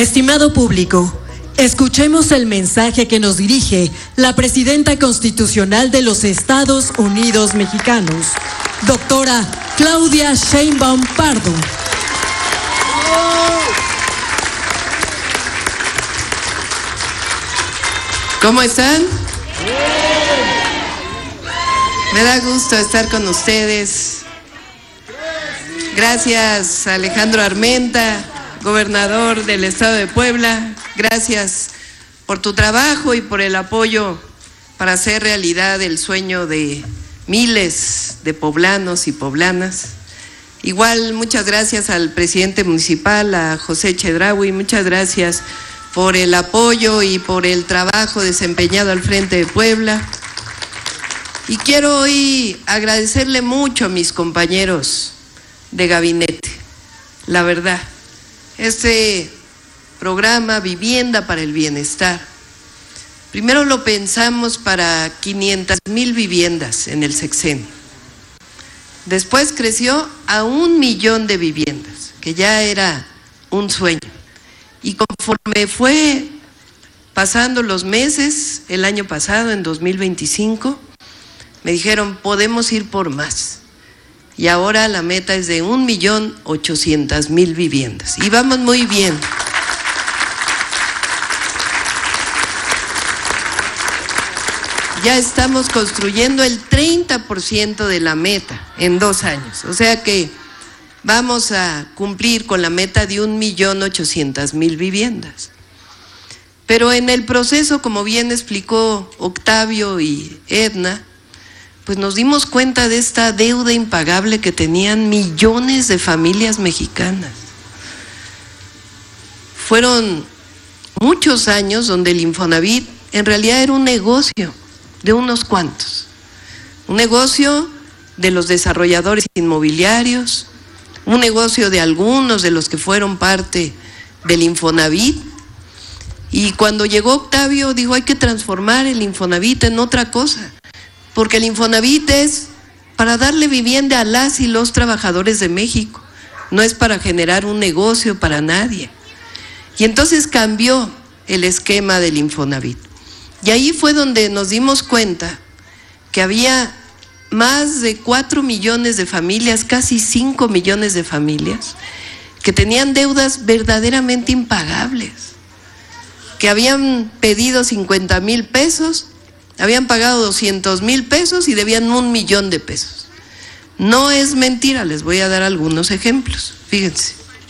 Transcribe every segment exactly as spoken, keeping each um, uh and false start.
Estimado público, escuchemos el mensaje que nos dirige la Presidenta Constitucional de los Estados Unidos Mexicanos, doctora Claudia Sheinbaum Pardo. ¿Cómo están? Me da gusto estar con ustedes. Gracias, Alejandro Armenta, gobernador del estado de Puebla. Gracias por tu trabajo y por el apoyo para hacer realidad el sueño de miles de poblanos y poblanas. Igual, muchas gracias al presidente municipal, a José Chedraui, muchas gracias por el apoyo y por el trabajo desempeñado al frente de Puebla. Y quiero hoy agradecerle mucho a mis compañeros de gabinete. La verdad, este programa Vivienda para el Bienestar, primero lo pensamos para quinientas mil viviendas en el sexenio. Después creció a un millón de viviendas, que ya era un sueño. Y conforme fue pasando los meses, el año pasado, en dos mil veinticinco, me dijeron, podemos ir por más. Y ahora la meta es de un millón ochocientas mil viviendas. Y vamos muy bien. Ya estamos construyendo el treinta por ciento de la meta en dos años. O sea que vamos a cumplir con la meta de un millón ochocientas mil viviendas. Pero en el proceso, como bien explicó Octavio y Edna, pues nos dimos cuenta de esta deuda impagable que tenían millones de familias mexicanas. Fueron muchos años donde el Infonavit en realidad era un negocio de unos cuantos. Un negocio de los desarrolladores inmobiliarios, un negocio de algunos de los que fueron parte del Infonavit. Y cuando llegó Octavio dijo, hay que transformar el Infonavit en otra cosa, porque el Infonavit es para darle vivienda a las y los trabajadores de México, no es para generar un negocio para nadie. Y entonces cambió el esquema del Infonavit. Y ahí fue donde nos dimos cuenta que había más de cuatro millones de familias, casi cinco millones de familias, que tenían deudas verdaderamente impagables, que habían pedido cincuenta mil pesos, habían pagado doscientos mil pesos y debían un millón de pesos. No es mentira, les voy a dar algunos ejemplos. Fíjense.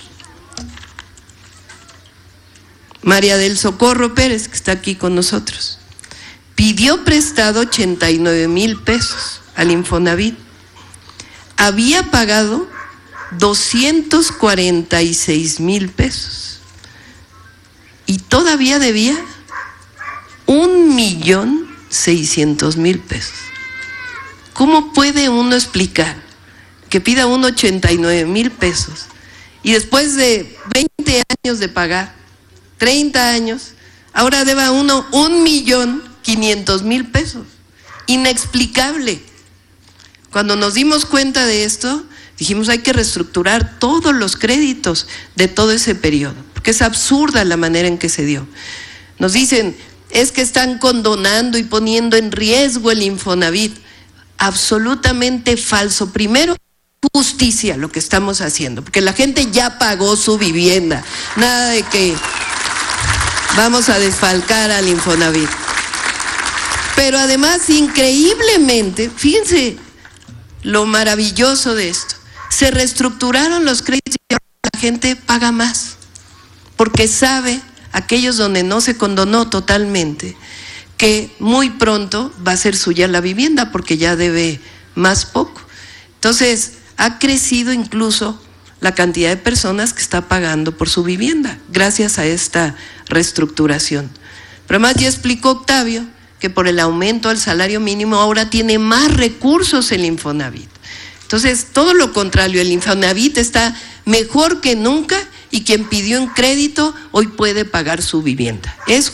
María del Socorro Pérez, que está aquí con nosotros, pidió prestado ochenta y nueve mil pesos al Infonavit. Había pagado doscientos cuarenta y seis mil pesos y todavía debía un millón seiscientos mil pesos. ¿Cómo puede uno explicar que pida uno ochenta y nueve mil pesos y después de veinte años de pagar, treinta años, ahora deba uno un millón quinientos mil pesos? Inexplicable. Cuando nos dimos cuenta de esto, dijimos hay que reestructurar todos los créditos de todo ese periodo, porque es absurda la manera en que se dio. Nos dicen, es que están condonando y poniendo en riesgo el Infonavit. Absolutamente falso. Primero, justicia lo que estamos haciendo, porque la gente ya pagó su vivienda. Nada de que vamos a desfalcar al Infonavit. Pero además, increíblemente, fíjense lo maravilloso de esto, se reestructuraron los créditos y ahora la gente paga más, porque sabe, aquellos donde no se condonó totalmente, que muy pronto va a ser suya la vivienda porque ya debe más poco. Entonces, ha crecido incluso la cantidad de personas que está pagando por su vivienda, gracias a esta reestructuración. Pero además ya explicó Octavio que por el aumento al salario mínimo ahora tiene más recursos el Infonavit. Entonces, todo lo contrario, el Infonavit está mejor que nunca y quien pidió un crédito hoy puede pagar su vivienda. Es